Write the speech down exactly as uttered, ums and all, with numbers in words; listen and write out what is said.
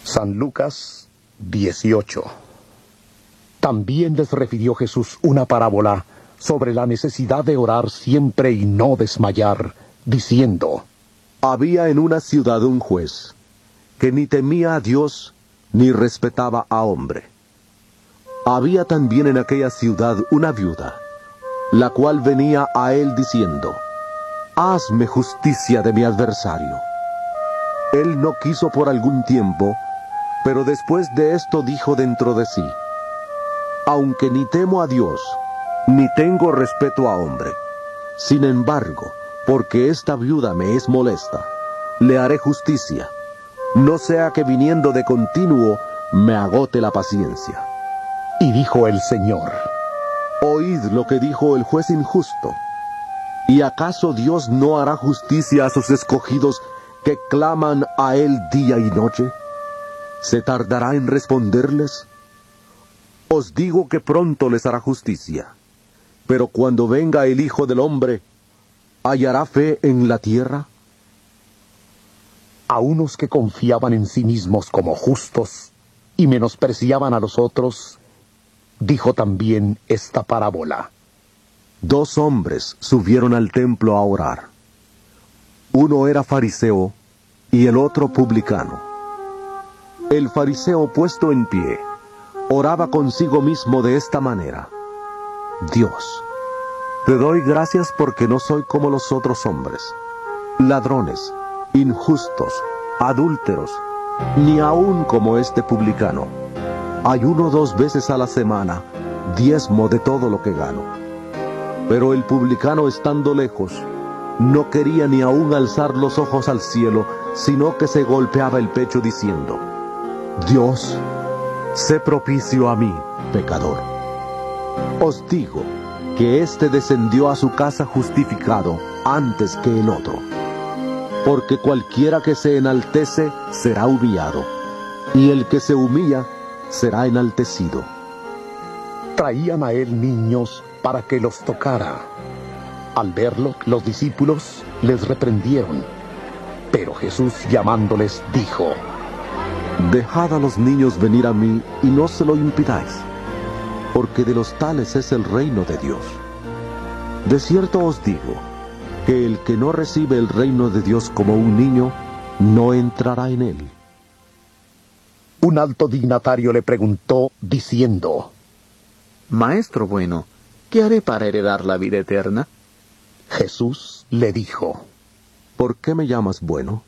San Lucas dieciocho. También les refirió Jesús una parábola sobre la necesidad de orar siempre y no desmayar, diciendo: Había en una ciudad un juez, que ni temía a Dios, ni respetaba a hombre. Había también en aquella ciudad una viuda, la cual venía a él diciendo: Hazme justicia de mi adversario. Él no quiso por algún tiempo, pero después de esto dijo dentro de sí: Aunque ni temo a Dios, ni tengo respeto a hombre, sin embargo, porque esta viuda me es molesta, le haré justicia, no sea que viniendo de continuo me agote la paciencia. Y dijo el Señor: Oíd lo que dijo el juez injusto. ¿Y acaso Dios no hará justicia a sus escogidos que claman a Él día y noche? ¿Se tardará en responderles? Os digo que pronto les hará justicia. Pero cuando venga el Hijo del Hombre, ¿hallará fe en la tierra? A unos que confiaban en sí mismos como justos y menospreciaban a los otros, dijo también esta parábola. Dos hombres subieron al templo a orar. Uno era fariseo y el otro publicano. El fariseo, puesto en pie, oraba consigo mismo de esta manera: Dios, te doy gracias porque no soy como los otros hombres, ladrones, injustos, adúlteros, ni aun como este publicano. Ayuno dos veces a la semana, diezmo de todo lo que gano. Pero el publicano, estando lejos, no quería ni aun alzar los ojos al cielo, sino que se golpeaba el pecho diciendo: Dios, sé propicio a mí, pecador. Os digo que éste descendió a su casa justificado antes que el otro. Porque cualquiera que se enaltece será humillado, y el que se humilla será enaltecido. Traían a él niños para que los tocara. Al verlo, los discípulos les reprendieron. Pero Jesús, llamándoles, dijo: Dejad a los niños venir a mí y no se lo impidáis, porque de los tales es el reino de Dios. De cierto os digo, que el que no recibe el reino de Dios como un niño, no entrará en él. Un alto dignatario le preguntó, diciendo: Maestro bueno, ¿qué haré para heredar la vida eterna? Jesús le dijo: ¿Por qué me llamas bueno?